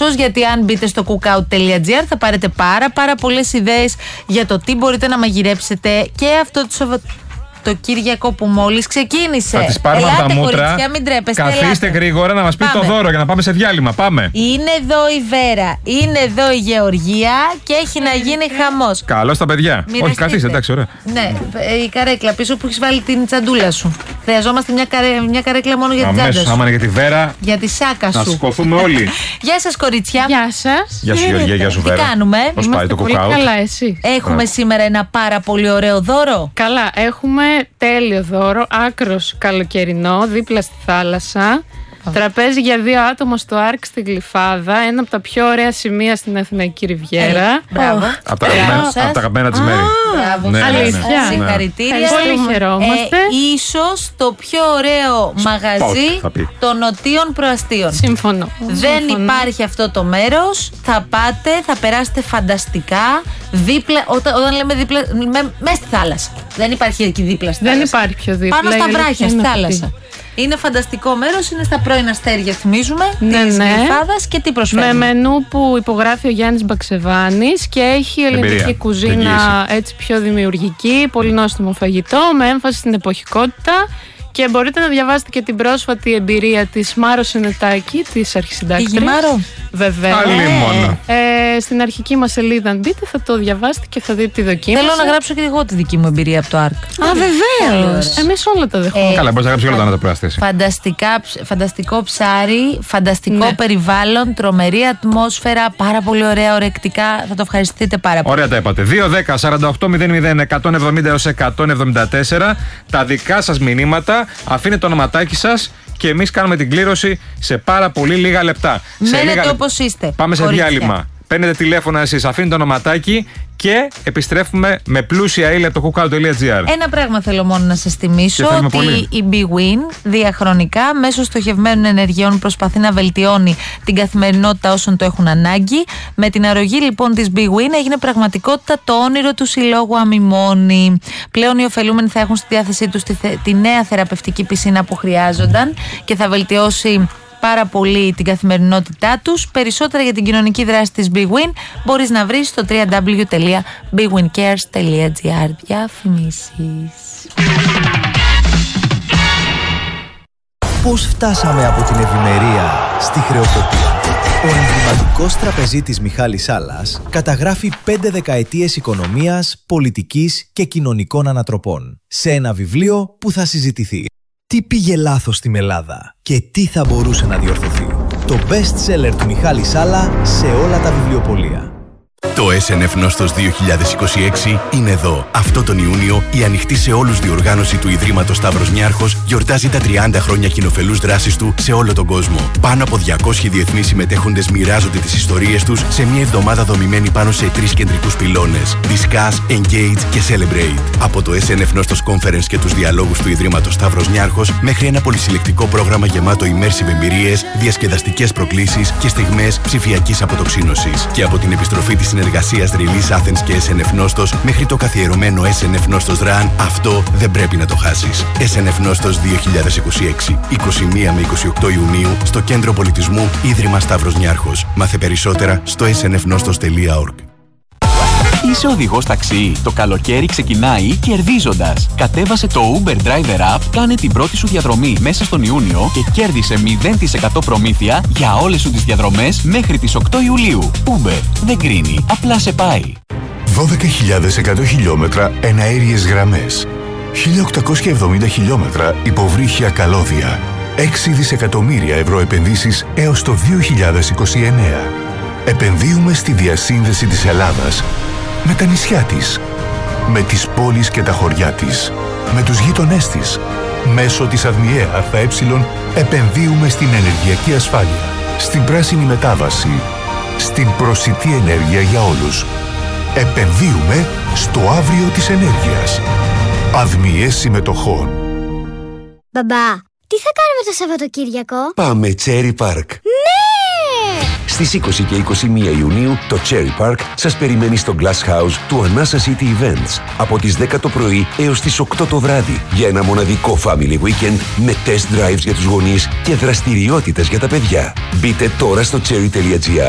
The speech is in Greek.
αμέσως, γιατί αν μπείτε στο cookout.gr θα πάρετε πάρα πολλές ιδέες για το τι μπορείτε να μαγειρέψετε και αυτό το Κυριακό που μόλις ξεκίνησε. Θα τις πάρουμε από τα μούτρα. Μην τρέπεστε, καθίστε γρήγορα να μας πει το δώρο για να πάμε σε διάλειμμα. Πάμε. Είναι εδώ η Βέρα, είναι εδώ η Γεωργία και έχει να γίνει χαμός. Καλώς τα παιδιά. Όχι, καθίστε, εντάξει, ωραία. Ναι, η καρέκλα πίσω που έχεις βάλει την τσαντούλα σου. Χρειαζόμαστε μια καρέκλα μόνο για την τσάντα σου. Άμα είναι για τη Βέρα. Για τη σάκα σου. Να σηκωθούμε όλοι. Γεια σας, κορίτσια. Γεια σας. Γεια σου, Γεωργία, γεια σου, Βέρα. Τι κάνουμε? Πώς πάει το cookout? Καλά, εσύ. Έχουμε σήμερα ένα πάρα πολύ ωραίο δώρο. Καλά, έχουμε τέλειο δώρο, άκρος καλοκαιρινό, δίπλα στη θάλασσα. Τραπέζι για 2 άτομα στο Άρκ στη Γλυφάδα, ένα από τα πιο ωραία σημεία στην Αθηναϊκή Ριβιέρα. Μπράβο. Από τα αγαπημένα της Μέρη. Μπράβο. Αλήθεια. Συγχαρητήρια. Πολύ χαιρόμαστε. Ίσως το πιο ωραίο μαγαζί των νοτίων προαστίων. Συμφωνώ. Δεν υπάρχει αυτό το μέρος. Θα πάτε, θα περάσετε φανταστικά. Δίπλα, όταν λέμε δίπλα, μέσα στη θάλασσα. Δεν υπάρχει εκεί δίπλα στη θάλασσα. Δεν υπάρχει πιο δίπλα. Πάνω στα βράχια, στη θάλασσα. Είναι φανταστικό μέρος, είναι στα πρώην αστέρια, θυμίζουμε, της Γλυφάδας. Και τι προσφέρει? Με μενού που υπογράφει ο Γιάννης Μπαξεβάνης και έχει ελληνική κουζίνα έτσι πιο δημιουργική, πολύ νόστιμο φαγητό, με έμφαση στην εποχικότητα. Και μπορείτε να διαβάσετε και την πρόσφατη εμπειρία της Μάρο Σενετάκη, της αρχισυντάκτριας. Η Μάρο. Βεβαίως. Στην αρχική μας σελίδα, αν μπείτε, θα το διαβάσετε και θα δείτε τη δοκίμαση. Θέλω να γράψω και εγώ τη δική μου εμπειρία από το ΑΡΚ. Βεβαίως. Εμείς όλα τα δεχόμαστε. Καλά, μπορείς να γράψεις όλα τα να τα προαστήσει. Φανταστικό ψάρι, φανταστικό περιβάλλον, τρομερή ατμόσφαιρα, πάρα πολύ ωραία ορεκτικά. Θα το ευχαριστηθείτε πάρα πολύ. Ωραία τα είπατε. 2-10 48 00 170 έως 174. Τα δικά σας μηνύματα. Αφήνετε το ονοματάκι σας και εμείς κάνουμε την κλήρωση σε πάρα πολύ λίγα λεπτά. Μένετε όπως είστε. Πάμε σε διάλειμμα. Παίρνετε τηλέφωνα εσείς, αφήνετε το ονοματάκι και επιστρέφουμε με πλούσια ύλη από το cookout.gr. Ένα πράγμα θέλω μόνο να σας θυμίσω, ότι η BWIN διαχρονικά μέσω στοχευμένων ενεργειών προσπαθεί να βελτιώνει την καθημερινότητα όσων το έχουν ανάγκη. Με την αρρωγή λοιπόν της BWIN έγινε πραγματικότητα το όνειρο του συλλόγου Αμιμόνη. Πλέον οι ωφελούμενοι θα έχουν στη διάθεσή τους τη νέα θεραπευτική πισίνα που χρειάζονταν και θα βελτιώσει πάρα πολύ την καθημερινότητά τους. Περισσότερα για την κοινωνική δράση της BWIN μπορείς να βρεις στο www.bwincares.gr. Διαφημίσεις. Πώς φτάσαμε από την ευημερία στη χρεοκοπία? Ο εμβληματικός τραπεζίτης Μιχάλης Σάλλας καταγράφει 5 δεκαετίες οικονομίας, πολιτικής και κοινωνικών ανατροπών σε ένα βιβλίο που θα συζητηθεί. Τι πήγε λάθος στην Ελλάδα και τι θα μπορούσε να διορθωθεί? Το best seller του Μιχάλη Σάλλα σε όλα τα βιβλιοπωλεία. Το SNF Νόστος 2026 είναι εδώ. Αυτό τον Ιούνιο η ανοιχτή σε όλους διοργάνωση του Ιδρύματος Σταύρος Νιάρχος γιορτάζει τα 30 χρόνια κοινοφελούς δράσης του σε όλο τον κόσμο. Πάνω από 200 διεθνείς συμμετέχοντες μοιράζονται τις ιστορίες τους σε μια εβδομάδα δομημένη πάνω σε 3 κεντρικούς πυλώνες: Discuss, Engage και Celebrate. Από το SNF Νόστος Conference και τους διαλόγους του Ιδρύματος Σταύρος Νιάρχος μέχρι ένα πολυσυλλεκτικό πρόγραμμα γεμάτο immersive εμπειρίες, διασκεδαστικές προκλήσεις και στιγμές ψηφιακής αποτοξίνωσης. Και από την επιστροφή της συνεργασίας Release Athens και SNF Νόστος μέχρι το καθιερωμένο SNF Νόστος Run, αυτό δεν πρέπει να το χάσεις. SNF Νόστος 2026, 21 με 28 Ιουνίου, στο Κέντρο Πολιτισμού Ίδρυμα Σταύρος Νιάρχος. Μάθε περισσότερα στο snfnostos.org. Είσαι οδηγός ταξί? Το καλοκαίρι ξεκινάει κερδίζοντας. Κατέβασε το Uber Driver App, κάνε την πρώτη σου διαδρομή μέσα στον Ιούνιο και κέρδισε 0% προμήθεια για όλες σου τις διαδρομές μέχρι τις 8 Ιουλίου. Uber δεν κρίνει, απλά σε πάει. 12.100 χιλιόμετρα εναέριες γραμμές. 1.870 χιλιόμετρα υποβρύχια καλώδια. 6 δισεκατομμύρια ευρώ επενδύσεις έως το 2029. Επενδύουμε στη διασύνδεση της Ελλάδας με τα νησιά της, με τις πόλεις και τα χωριά της, με τους γείτονές της. Μέσω της ΑΔΜΙΕ ΑΕ επενδύουμε στην ενεργειακή ασφάλεια, στην πράσινη μετάβαση, στην προσιτή ενέργεια για όλους. Επενδύουμε στο αύριο της ενέργειας. ΑΔΜΙΕ Συμμετοχών. Μπαμπά, τι θα κάνουμε το Σαββατοκύριακο? Πάμε Cherry Park. Ναι! Στις 20 και 21 Ιουνίου το Cherry Park σας περιμένει στο Glass House του Anasa City Events από τις 10 το πρωί έως τις 8 το βράδυ για ένα μοναδικό family weekend με test drives για τους γονείς και δραστηριότητες για τα παιδιά. Μπείτε τώρα στο cherry.gr